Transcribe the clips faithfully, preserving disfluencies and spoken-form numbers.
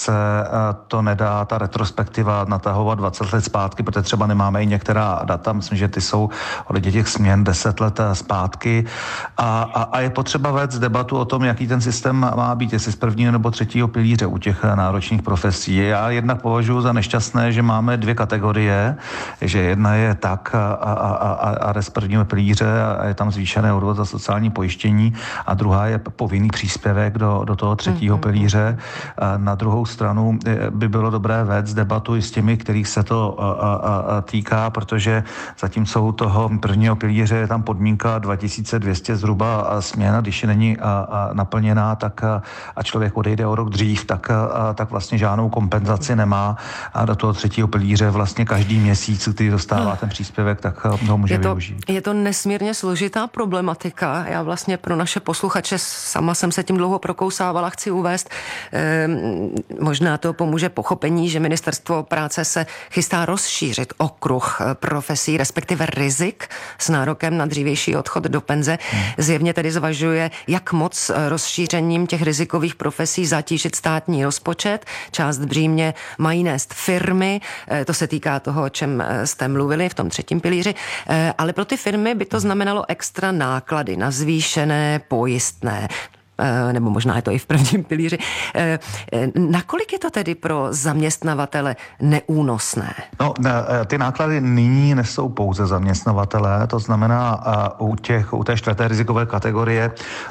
se to nedá, ta retrospektiva natahovat dvacet let zpátky, protože třeba nemáme i některá data, myslím, že ty jsou od těch směn deset let zpátky a, a, a je potřeba vést debatu o tom, jaký ten systém má být, jestli z prvního nebo třetího pilíře u těch náročných profesí. Já jednak považuji za nešťastné, že máme dvě kategorie, že jedna je tak a, a, a, a z prvního pilíře a je tam zvýšené odvod za sociální pojištění a druhá je povinný příspěvek do, do toho třetího pilíře. Na druhou stranu by bylo dobré vést debatu i s těmi, kterých se to a, a, a týká, protože zatímco u toho prvního pilíře je tam podmínka dva tisíce dvě stě zhruba směna, když je není a, a naplněná, tak a, a člověk odejde o rok dřív, tak, a, tak vlastně žádnou kompenzaci nemá a do toho třetího pilíře vlastně každý měsíc, který dostává ten příspěvek, tak ho může je to, využít. Je to nesmírně složitá problematika. Já vlastně pro naše posluchače, sama jsem se tím dlouho prokousávala, chci uvést, eh, možná to pomůže pochopení, že Ministerstvo práce se chystá rozšířit okruh profesí, respektive rizik s nárokem na dřívější odchod do penze. Hmm. Zjevně tedy zvažuje, jak moc rozšířením těch rizikových profesí zatížit státní rozpočet. Část břímě mají nést firmy, eh, to se týká toho, o čem jste mluvili v tom třetím pilíři, eh, ale pro ty firmy by to znamenalo extra náklady na zvýšené pojistné, nebo možná je to i v prvním pilíři. Nakolik je to tedy pro zaměstnavatele neúnosné? No, ty náklady nyní nesou pouze zaměstnavatelé, to znamená u, těch, u té čtvrté rizikové kategorie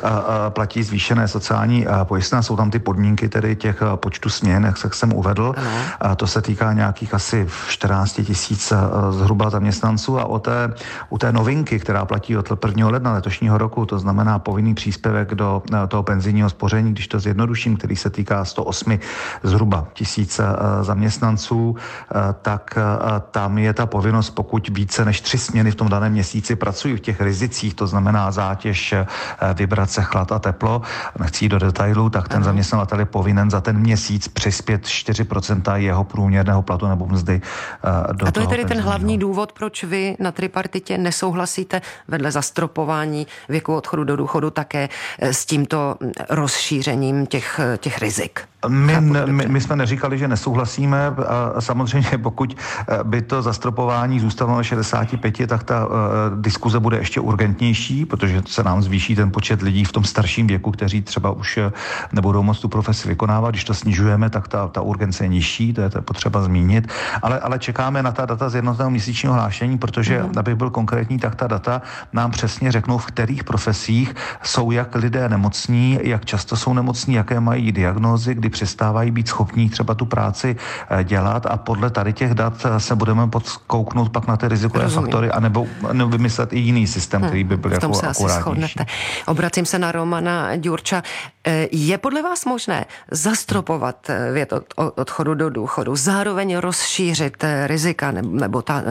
platí zvýšené sociální pojistné, jsou tam ty podmínky tedy těch počtu směn, jak jsem uvedl. Ano. To se týká nějakých asi čtrnáct tisíc zhruba zaměstnanců a o té, u té novinky, která platí od prvního ledna letošního roku, to znamená povinný příspěvek do toho penzijního spoření, když to zjednoduším, který se týká sto osm zhruba tisíc zaměstnanců, tak tam je ta povinnost, pokud více než tři směny v tom daném měsíci pracují v těch rizicích, to znamená zátěž, vibrace, chlad a teplo, nechci jít do detailů, tak ten zaměstnavatel je povinen za ten měsíc přispět čtyři procenta jeho průměrného platu nebo mzdy do A to je tedy penzijního. ten hlavní důvod, proč vy na tripartitě nesouhlasíte vedle zastropování věku odchodu do důchodu také s tímto rozšířením těch, těch rizik. My, my, my jsme neříkali, že nesouhlasíme a samozřejmě pokud by to zastropování zůstalo na šedesáti pěti, tak ta uh, diskuze bude ještě urgentnější, protože se nám zvýší ten počet lidí v tom starším věku, kteří třeba už nebudou moct tu profesi vykonávat. Když to snižujeme, tak ta, ta urgence je nižší, to je, to je potřeba zmínit. Ale, ale čekáme na ta data z jednotného měsíčního hlášení, protože, mm. abych byl konkrétní, tak ta data nám přesně řeknou, v kterých profesích jsou jak lidé nemocní, jak často jsou nemocní, jaké mají diagnózy, kdy přestávají být schopní třeba tu práci dělat a podle tady těch dat se budeme podkouknout pak na ty rizikové Rozumím. faktory anebo, nebo vymyslet i jiný systém, hmm. který by byl jako akurátnější. Obracím se na Romana Ďurča. Je podle vás možné zastropovat věk odchodu do důchodu, zároveň rozšířit rizika nebo ta,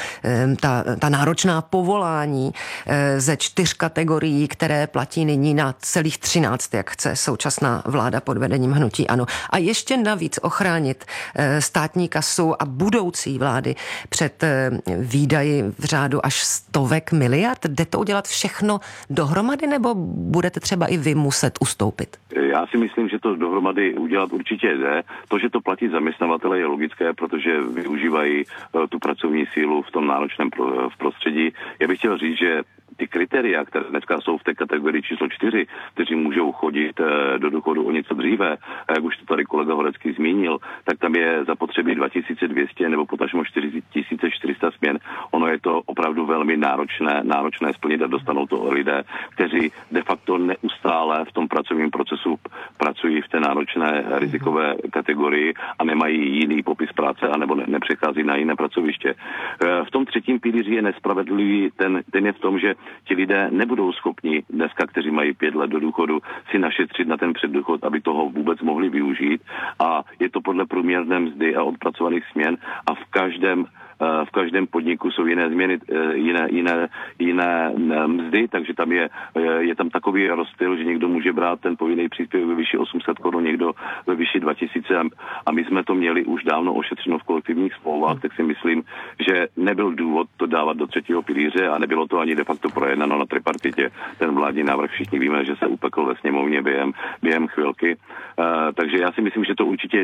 ta, ta náročná povolání ze čtyř kategorií, které platí nyní na celých třináct, jak chce současná vláda pod vedením hnutí ANO. A ještě navíc ochránit státní kasu a budoucí vlády před výdaji v řádu až stovek miliard? Jde to udělat všechno dohromady, nebo budete třeba i vy muset ustoupit? Já si myslím, že to dohromady udělat určitě jde. To, že to platí zaměstnavatele, je logické, protože využívají tu pracovní sílu v tom náročném prostředí. Já bych chtěl říct, že ty kritéria, které dneska jsou v té kategorii číslo čtyři, kteří můžou chodit do důchodu o něco dříve, a jak už to tady kolega Horecký zmínil, tak tam je zapotřebí dva tisíce dvě stě nebo potažmo čtyři tisíce čtyři sta směn. Ono je to opravdu velmi náročné, náročné splnit a dostanou to lidé, kteří de facto neustále v tom pracovním procesu pracují v té náročné rizikové kategorii a nemají jiný popis práce anebo ne, nepřechází na jiné pracoviště. V tom třetím pilíři je nespravedlivý, ten, ten je v tom, že ti lidé nebudou schopni dneska, kteří mají pět let do důchodu, si našetřit na ten předdůchod, aby toho vůbec mohli využít. A je to podle průměrné mzdy a odpracovaných směn a v každém v každém podniku jsou jiné změny, jiné, jiné, jiné mzdy, takže tam je, je tam takový rozstyl, že někdo může brát ten povinný příspěvek ve výši osm set korun, někdo ve výši dva tisíce a my jsme to měli už dávno ošetřeno v kolektivních smlouvách, tak si myslím, že nebyl důvod to dávat do třetího pilíře a nebylo to ani de facto projednáno na tripartitě. Ten vládní návrh všichni víme, že se upekl ve sněmovně během, během chvilky. Uh, takže já si myslím, že to určitě